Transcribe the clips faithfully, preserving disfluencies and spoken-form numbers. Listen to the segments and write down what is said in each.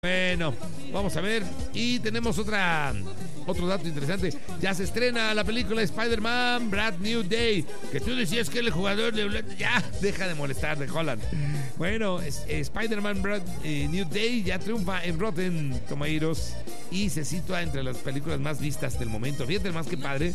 Bueno, vamos a ver. Y tenemos otra otro dato interesante. Ya se estrena la película Spider-Man Brand New Day. Que tú decías que el jugador de... Ya, deja de molestar, de Holland. Bueno, es, es Spider-Man Brand eh, New Day ya triunfa en Rotten Tomatoes y se sitúa entre las películas más vistas del momento. Fíjate más que padre.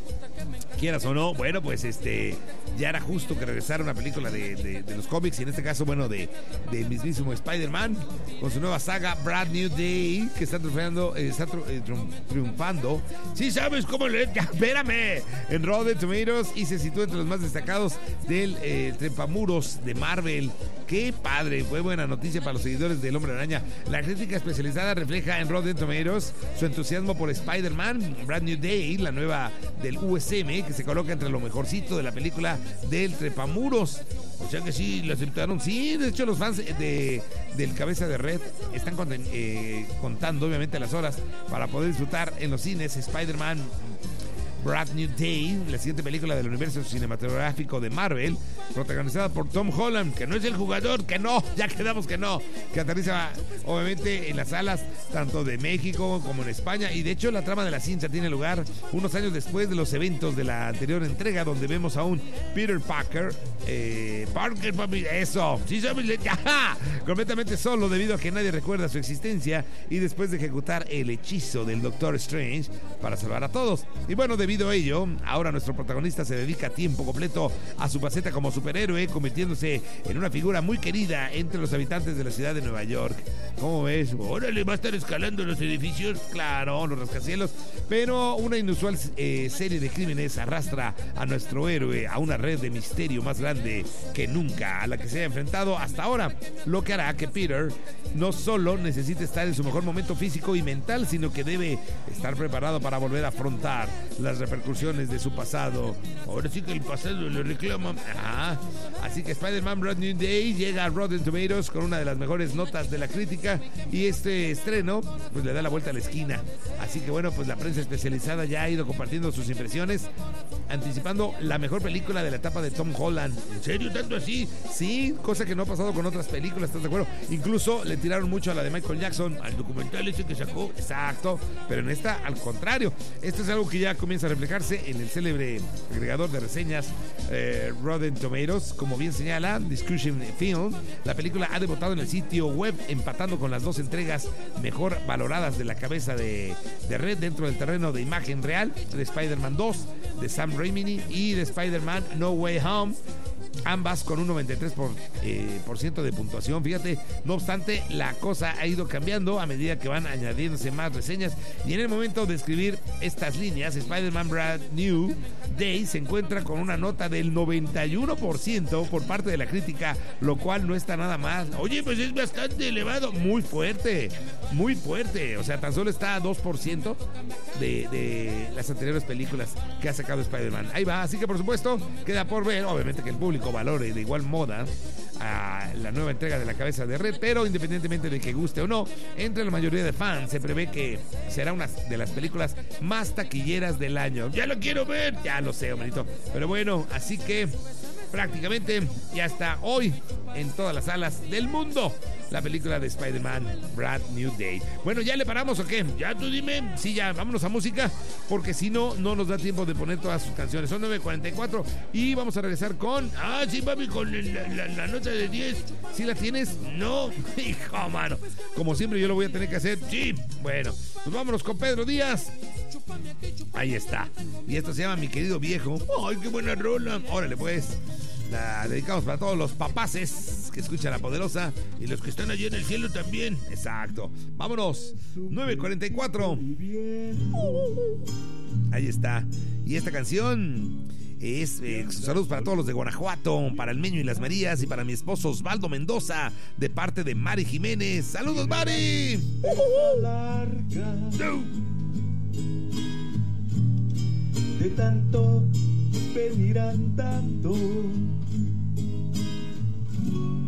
Quieras o no, bueno, pues este ya era justo que regresara una película de, de, de los cómics, y en este caso, bueno, de, de mismísimo Spider-Man, con su nueva saga Brand New Day, que está triunfando, eh, está eh, triunfando. Sí, sabes cómo le... Ya, espérame. En Rotten Tomatoes, y se sitúa entre los más destacados del eh, trepamuros de Marvel. Qué padre, fue buena noticia para los seguidores del Hombre Araña. La crítica especializada refleja en Rotten Tomatoes su entusiasmo por Spider-Man Brand New Day, la nueva del U S M, que se coloca entre lo mejorcito de la película del trepamuros. O sea que sí, lo aceptaron. Sí, de hecho los fans de, del Cabeza de Red están conten, eh, contando obviamente las horas para poder disfrutar en los cines Spider-Man Brand New Day, la siguiente película del universo cinematográfico de Marvel, protagonizada por Tom Holland, que no es el jugador, que no, ya quedamos que no, que aterriza obviamente en las salas tanto de México como en España, y de hecho la trama de la cinta tiene lugar unos años después de los eventos de la anterior entrega, donde vemos a un Peter Parker, eh, Parker, papi, eso, sí sabes, ¡ja! Completamente solo debido a que nadie recuerda su existencia, y después de ejecutar el hechizo del Doctor Strange para salvar a todos. Y bueno, debido Debido a ello, ahora nuestro protagonista se dedica a tiempo completo a su faceta como superhéroe, convirtiéndose en una figura muy querida entre los habitantes de la ciudad de Nueva York. ¿Cómo ves? Órale, va a estar escalando los edificios, claro, los rascacielos, pero una inusual eh, serie de crímenes arrastra a nuestro héroe a una red de misterio más grande que nunca a la que se ha enfrentado hasta ahora, lo que hará que Peter no solo necesite estar en su mejor momento físico y mental, sino que debe estar preparado para volver a afrontar las repercusiones de su pasado. Ahora sí que el pasado le reclama. Ah, así que Spider-Man Brand New Day llega a Rotten Tomatoes con una de las mejores notas de la crítica, y este estreno pues le da la vuelta a la esquina. Así que bueno, pues la prensa especializada ya ha ido compartiendo sus impresiones, anticipando la mejor película de la etapa de Tom Holland. ¿En serio? ¿Tanto así? Sí, cosa que no ha pasado con otras películas, ¿estás de acuerdo? Incluso le tiraron mucho a la de Michael Jackson, al documental ese que sacó. Exacto, pero en esta al contrario. Esto es algo que ya comienza a reflejarse en el célebre agregador de reseñas eh, Rotten Tomatoes. Como bien señala Discussion Film, la película ha debutado en el sitio web, empatando con las dos entregas mejor valoradas de la cabeza de, de red dentro del terreno de imagen real, de Spider-Man dos de Sam Raimi y de Spider-Man No Way Home, ambas con un noventa y tres por ciento eh, por ciento de puntuación. Fíjate, no obstante, la cosa ha ido cambiando a medida que van añadiéndose más reseñas, y en el momento de escribir estas líneas, Spider-Man Brand New Day se encuentra con una nota del noventa y uno por ciento por parte de la crítica, lo cual no está nada más. Oye, pues es bastante elevado, muy fuerte, muy fuerte. O sea, tan solo está a dos por ciento de, de las anteriores películas que ha sacado Spider-Man. Ahí va, así que por supuesto queda por ver, obviamente, que el público valore de igual moda a la nueva entrega de la cabeza de red, pero independientemente de que guste o no, entre la mayoría de fans se prevé que será una de las películas más taquilleras del año. ¡Ya lo quiero ver! Ya lo sé, hombrecito. Pero bueno, así que prácticamente ya está hoy en todas las salas del mundo la película de Spider-Man Brand New Day. Bueno, ¿ya le paramos o qué? Ya tú dime. Sí, ya, vámonos a música, porque si no, no nos da tiempo de poner todas sus canciones. Son nueve cuarenta y cuatro y vamos a regresar con... Ah, sí, papi, con la, la, la nota de diez. ¿Sí la tienes? No. Hijo, mano. Como siempre yo lo voy a tener que hacer. Sí. Bueno, pues vámonos con Pedro Díaz. Ahí está. Y esto se llama Mi Querido Viejo. ¡Ay, qué buena rola! Órale, pues. La dedicamos para todos los papaces que escuchan La Poderosa y los que están allí en el cielo también. Exacto. Vámonos. nueve cuarenta y cuatro. Ahí está. Y esta canción es eh, saludos para todos los de Guanajuato, para el Meño y las Marías, y para mi esposo Osvaldo Mendoza, de parte de Mari Jiménez. ¡Saludos, Mari! De tanto venir andando,